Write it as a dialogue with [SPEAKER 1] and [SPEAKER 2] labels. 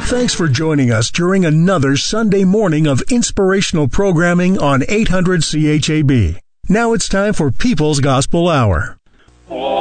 [SPEAKER 1] Thanks for joining us during another Sunday morning of inspirational programming on 800 CHAB. Now it's time for People's Gospel Hour.